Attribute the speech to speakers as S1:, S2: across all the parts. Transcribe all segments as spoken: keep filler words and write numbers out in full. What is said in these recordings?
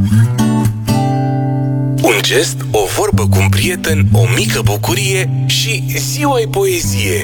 S1: Un gest, o vorbă cu un prieten, o mică bucurie și ziua-i poezie.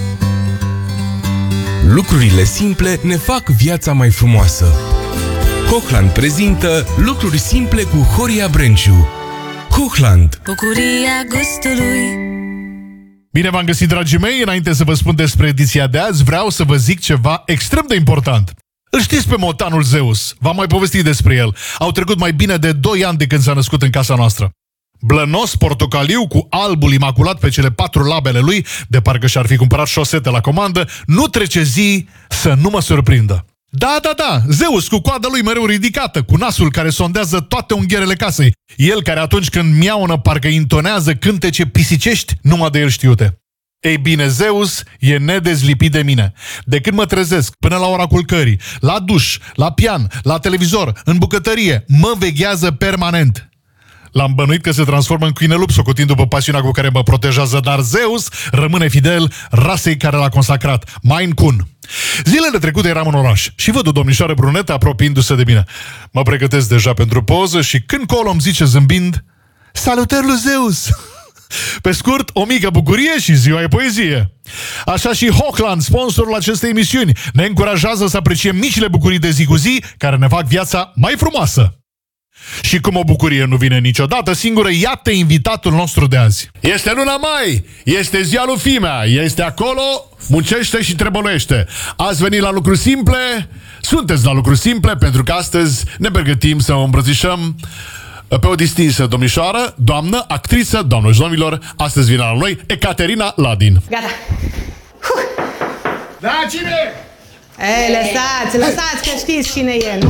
S1: Lucrurile simple ne fac viața mai frumoasă. Hochland prezintă Lucruri simple cu Horia Brenciu. Hochland.
S2: Bucuria gustului.
S3: Bine v-am găsit, dragii mei. Înainte să vă spun despre ediția de azi, vreau să vă zic ceva extrem de important. Îl știți pe motanul Zeus? V-am mai povestit despre el. Au trecut mai bine de doi ani de când s-a născut în casa noastră. Blănos, portocaliu, cu albul imaculat pe cele patru labele lui, de parcă și-ar fi cumpărat șosete la comandă, nu trece zi să nu mă surprindă. Da, da, da, Zeus cu coada lui mereu ridicată, cu nasul care sondează toate unghierele casei. El care atunci când miaună parcă intonează cântece pisicești numai de el știute. Ei bine, Zeus e nedezlipit de mine. De când mă trezesc până la ora culcării, la duș, la pian, la televizor, în bucătărie, mă veghează permanent. L-am bănuit că se transformă în câine lup, socotind după pasiunea cu care mă protejează, dar Zeus rămâne fidel rasei care l-a consacrat, Maine Coon. Zilele trecute eram în oraș și văd o domnișoară brunetă apropiindu-se de mine. Mă pregătesc deja pentru poză și când colo îmi zice zâmbind: "Salutări lui Zeus!" Pe scurt, o mică bucurie și ziua e poezie. Așa și Hochland, sponsorul acestei emisiuni, ne încurajează să apreciem micile bucurii de zi cu zi care ne fac viața mai frumoasă. Și cum o bucurie nu vine niciodată singură, iată invitatul nostru de azi. Este luna mai, este ziua lui Fimea, este acolo, muncește și trebăluiește. Ați venit la lucruri simple, sunteți la lucruri simple, pentru că astăzi ne pregătim să o îmbrățișăm pe o distinsă domnișoară, doamnă, actriță, doamnă și domnilor, astăzi vine la noi Ecaterina Ladin.
S4: Gata. Huh.
S3: Da, cine?
S4: Ei, lăsați, lăsați că știți cine e.